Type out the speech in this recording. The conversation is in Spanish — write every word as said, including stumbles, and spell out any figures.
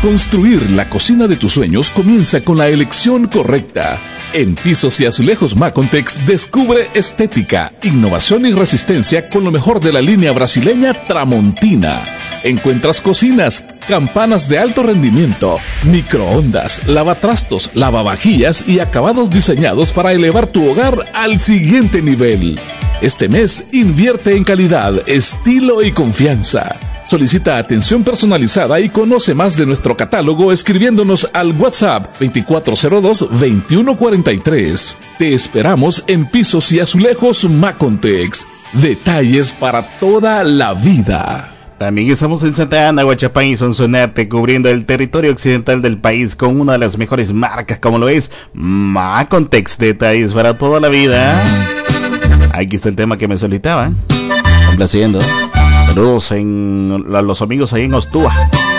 Construir la cocina de tus sueños comienza con la elección correcta. En Pisos y Azulejos Macontex descubre estética, innovación y resistencia con lo mejor de la línea brasileña Tramontina. Encuentras cocinas, campanas de alto rendimiento, microondas, lavatrastos, lavavajillas y acabados diseñados para elevar tu hogar al siguiente nivel. Este mes invierte en calidad, estilo y confianza. Solicita atención personalizada y conoce más de nuestro catálogo escribiéndonos al WhatsApp veinticuatro cero dos, veintiuno cuarenta y tres. Te esperamos en Pisos y Azulejos Macontex. Detalles para toda la vida. También estamos en Santa Ana, Huachapán y Sonsonate, cubriendo el territorio occidental del país con una de las mejores marcas como lo es Macontex. Detalles para toda la vida. Aquí está el tema que me solicitaban. Complaciendo. Saludos en, a los amigos ahí en Ostúa.